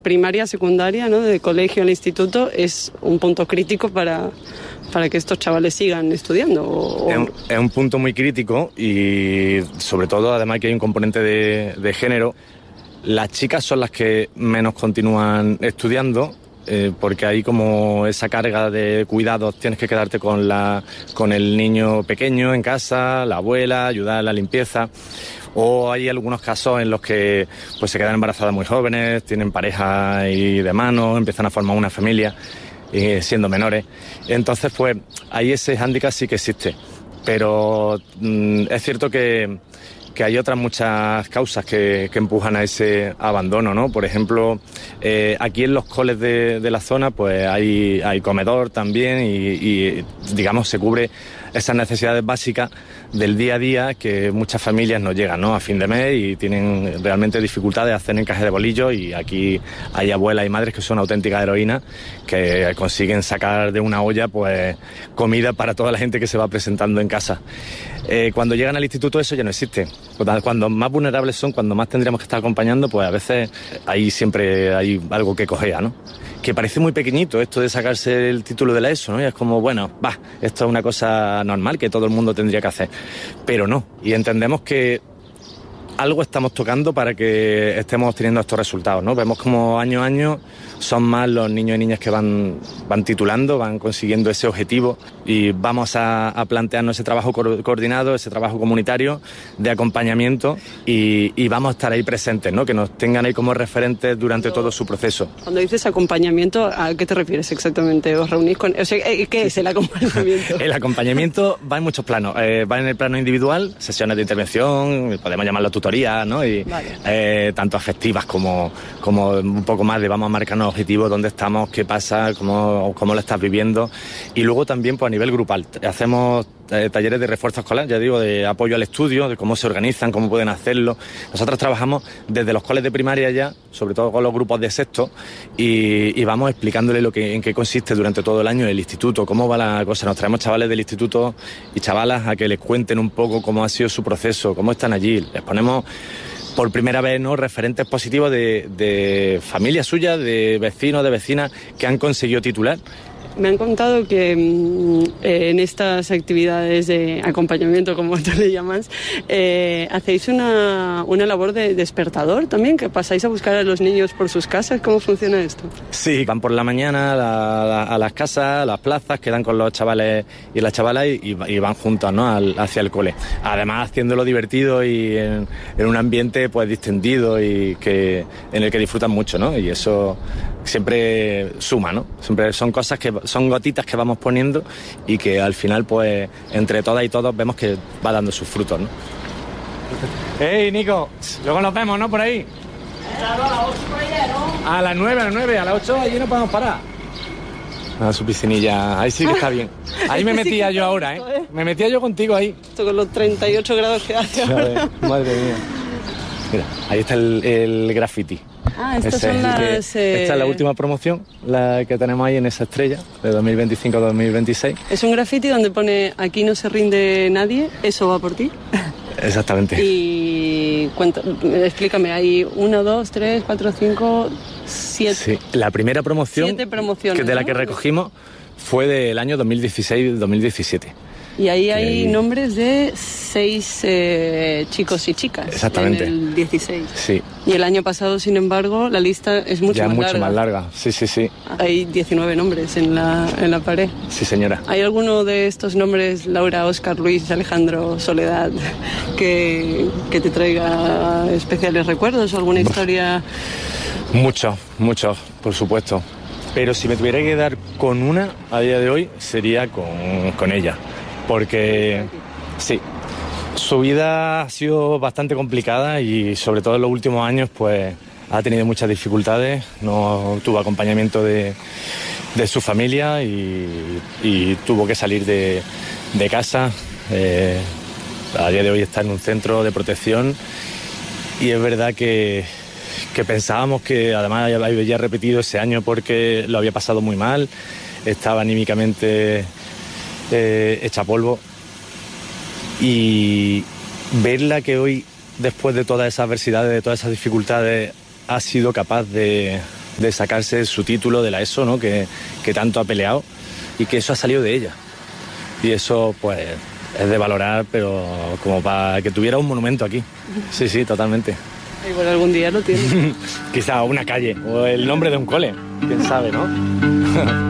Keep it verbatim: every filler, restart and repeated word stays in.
Primaria, secundaria, ¿no? De colegio al instituto es un punto crítico para, para que estos chavales sigan estudiando. O... Es, un, es un punto muy crítico y sobre todo además que hay un componente de, de género. Las chicas son las que menos continúan estudiando eh, porque hay como esa carga de cuidados, tienes que quedarte con, la, con el niño pequeño en casa, la abuela, ayudar a la limpieza. O hay algunos casos en los que pues se quedan embarazadas muy jóvenes, tienen pareja y de mano, empiezan a formar una familia eh, siendo menores. Entonces, pues ahí ese hándicap sí que existe. Pero mmm, es cierto que, que hay otras muchas causas que, que empujan a ese abandono, ¿no? Por ejemplo, eh, aquí en los coles de, de la zona pues hay, hay comedor también y, y digamos se cubre esas necesidades básicas del día a día que muchas familias no llegan, ¿no? A fin de mes y tienen realmente dificultades de hacer encaje de bolillos, y aquí hay abuelas y madres que son auténticas heroínas que consiguen sacar de una olla pues comida para toda la gente que se va presentando en casa. Eh, cuando llegan al instituto eso ya no existe. Cuando más vulnerables son, cuando más tendríamos que estar acompañando, pues a veces ahí siempre hay algo que cojea, ¿no? Que parece muy pequeñito esto de sacarse el título de la ESO, ¿no? Y es como, bueno, va, esto es una cosa normal que todo el mundo tendría que hacer. Pero no, y entendemos que algo estamos tocando para que estemos teniendo estos resultados, ¿no? Vemos como año a año son más los niños y niñas que van, van titulando, van consiguiendo ese objetivo, y vamos a, a plantearnos ese trabajo co- coordinado, ese trabajo comunitario de acompañamiento, y, y vamos a estar ahí presentes, ¿no? Que nos tengan ahí como referentes durante cuando, todo su proceso. Cuando dices acompañamiento, ¿a qué te refieres exactamente? ¿Os reunís con...? O sea, ¿qué es el acompañamiento? El acompañamiento va en muchos planos. Eh, va en el plano individual, sesiones de intervención, podemos llamarlo tutoría, ¿no? Y vale. eh, tanto afectivas como, como un poco más de vamos a marcarnos objetivos, dónde estamos, qué pasa, cómo, cómo lo estás viviendo. Y luego también pues, a nivel grupal. Hacemos eh, talleres de refuerzo escolar, ya digo, de apoyo al estudio, de cómo se organizan, cómo pueden hacerlo. Nosotros trabajamos desde los coles de primaria ya, sobre todo con los grupos de sexto, y, y vamos explicándole lo que, en qué consiste durante todo el año el instituto, cómo va la cosa. Nos traemos chavales del instituto y chavalas a que les cuenten un poco cómo ha sido su proceso, cómo están allí. Les ponemos por primera vez, ¿no?, referentes positivos de, de familias suyas, de vecinos, de vecinas que han conseguido titular. Me han contado que eh, en estas actividades de acompañamiento, como tú le llamas, eh, hacéis una, una labor de despertador también, que pasáis a buscar a los niños por sus casas. ¿Cómo funciona esto? Sí, van por la mañana a, la, a las casas, a las plazas, quedan con los chavales y las chavalas y, y van juntos, ¿no?, al, hacia el cole. Además, haciéndolo divertido y en, en un ambiente pues distendido y que en el que disfrutan mucho, ¿no? Y eso siempre suma, ¿no? Siempre son cosas que son gotitas que vamos poniendo y que al final, pues, entre todas y todos vemos que va dando sus frutos, ¿no? ¡Ey, Nico! Luego nos vemos, ¿no? Por ahí. Claro, a las ocho por allá, ¿no? A las nueve, a las nueve, a las ocho allí no podemos parar. A su piscinilla, ahí sí que está bien. Ahí me metía yo ahora, ¿eh? Me metía yo contigo ahí. Esto con los treinta y ocho grados que hace ahora. Madre mía. Mira, ahí está el, el graffiti. Ah, estas Ese son las... Que, eh... Esta es la última promoción, la que tenemos ahí en esa estrella, de dos mil veinticinco a dos mil veintiséis. Es un graffiti donde pone aquí no se rinde nadie, eso va por ti. Exactamente. Y cuenta, explícame, hay uno, dos, tres, cuatro, cinco, siete... Sí, la primera promoción siete promociones, que de la ¿no? que recogimos fue del año dos mil dieciséis dos mil diecisiete. Y ahí hay ahí... nombres de seis eh, chicos y chicas. Exactamente. En el dieciséis. Sí. Y el año pasado, sin embargo, la lista es mucho ya más mucho larga. más larga, sí, sí, sí. Hay diecinueve nombres en la, en la pared. Sí, señora. ¿Hay alguno de estos nombres, Laura, Óscar, Luis, Alejandro, Soledad, que, que te traiga especiales recuerdos o alguna historia? Muchos, muchos, por supuesto. Pero si me tuviera que quedar con una a día de hoy, sería con, con ella. Porque, sí, su vida ha sido bastante complicada y sobre todo en los últimos años pues ha tenido muchas dificultades, no tuvo acompañamiento de, de su familia y, y tuvo que salir de, de casa. Eh, a día de hoy está en un centro de protección y es verdad que, que pensábamos que además había repetido ese año porque lo había pasado muy mal, estaba anímicamente... Eh, hecha polvo, y verla que hoy, después de todas esas adversidades, de todas esas dificultades, ha sido capaz de, de sacarse su título de la ESO, ¿no? Que, que tanto ha peleado y que eso ha salido de ella. Y eso, pues, es de valorar, pero como para que tuviera un monumento aquí. Sí, sí, totalmente. Igual algún día lo tiene. Quizá una calle o el nombre de un cole, quién sabe, ¿no?